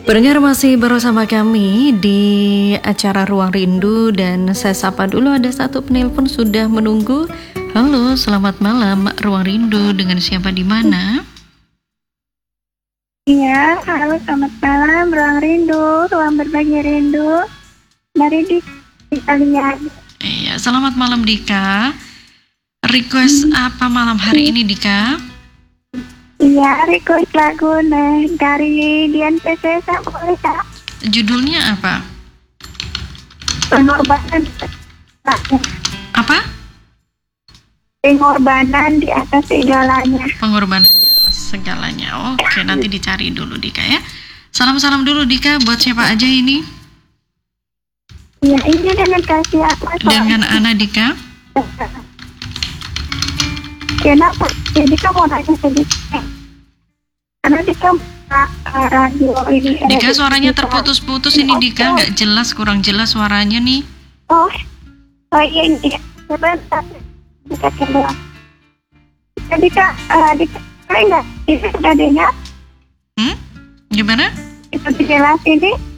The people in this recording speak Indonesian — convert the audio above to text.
Pendengar masih bersama kami di acara Ruang Rindu dan saya sapa dulu ada satu penelpon sudah menunggu. Halo, selamat malam Ruang Rindu, dengan siapa di mana? Iya, halo selamat malam Ruang Rindu, ruang berbagi rindu. Dari di Italian. Iya, selamat malam Dika. Request apa malam hari ini Dika? Iya, request lagu dari Dian Piscesa boleh Kak? Judulnya apa? Pengorbanan. Apa? Pengorbanan di atas segalanya. Pengorbanan di atas segalanya. Oke, nanti dicari dulu Dika ya. Salam-salam dulu Dika, buat siapa aja ini? Iya, ini dengan kasih apa? Dengan Ana Dika. Kenapa? Jadi kamu nanya sedikit. Karena Dika radio ini. Dika, suaranya terputus-putus ini Dika, nggak jelas, kurang jelas suaranya nih. Oh iya ini. Sebentar. Dika coba. Jadi Kak, Dika enggak? Dika sudah dengar? Gimana? Itu dijelasin ini.